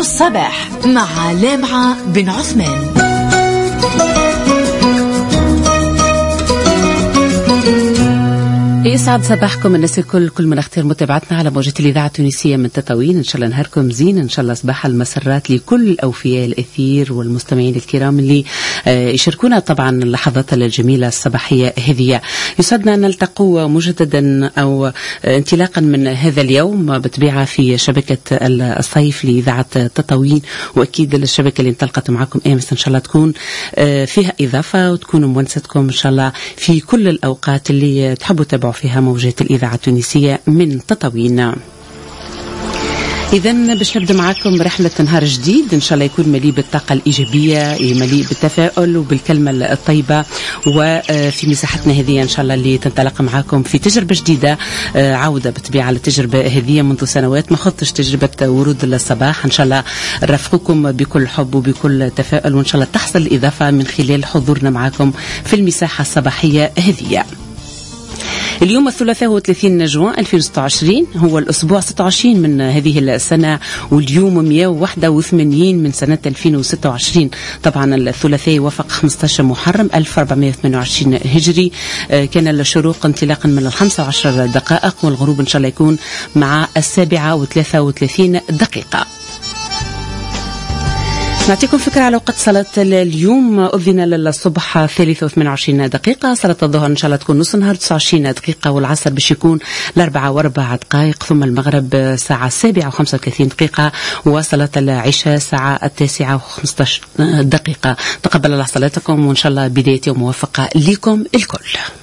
الصباح مع لامعة بن عثمان. يسعد صباحكم الناس الكل، كل من اختار متابعتنا على موجة الإذاعة التونسية من تطاوين. إن شاء الله نهاركم زين، إن شاء الله صباح المسرات لكل الأوفياء الأثير والمستمعين الكرام اللي يشاركونا طبعا اللحظات الجميلة الصباحية هذه. يسعدنا أن نلتقوا مجددا أو انطلاقا من هذا اليوم بطبيعة في شبكة الصيف لإذاعة تطاوين، وأكيد الشبكة اللي انطلقت معكم أمس إن شاء الله تكون فيها إضافة وتكون مونستكم إن شاء الله في كل الأوقات اللي تحبوا تتابعوا فيها موجات الإذاعة التونسية من تطاوين. إذن باش نبدأ معكم رحلة نهار جديد إن شاء الله يكون مليء بالطاقة الإيجابية، مليء بالتفاؤل وبالكلمة الطيبة، وفي مساحتنا هذه إن شاء الله اللي تنطلق معكم في تجربة جديدة، عودة بالطبيعة على التجربة هذه منذ سنوات ما خضتش تجربة ورود الصباح. إن شاء الله نرافقكم بكل حب وبكل تفاؤل، وإن شاء الله تحصل الإضافة من خلال حضورنا معكم في المساحة الصباحية هذه. اليوم الثلاثاء هو 30 جوان 2026، هو الأسبوع 26 من هذه السنة، واليوم 181 من سنة 2026. طبعا الثلاثاء وفق 15 محرم 1428 هجري. كان الشروق انطلاقا من 15 دقائق، والغروب إن شاء الله يكون مع 7:33. نعطيكم فكرة على وقت صلاة اليوم. أذن للصبح 3:28 دقيقة، صلاة الظهر إن شاء الله تكون نص نهار 29 دقيقة، والعصر باش يكون 4:04 دقائق، ثم المغرب ساعة 7:35 دقيقة، وصلاة العشاء ساعة 9:15 دقيقة. تقبل الله صلاتكم، وإن شاء الله بداية يوم موفقة لكم الكل.